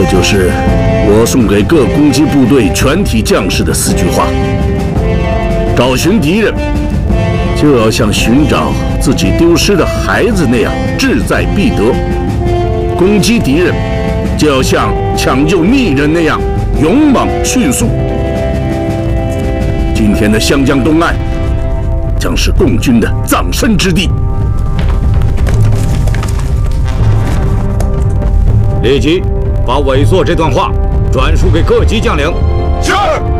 就是我送给各攻击部队全体将士的4句话：找寻敌人，就要像寻找自己丢失的孩子那样志在必得；攻击敌人，就要像抢救溺人那样勇猛迅速。今天的湘江东岸将是共军的葬身之地。 立即把委座这段话转述给各级将领。 是。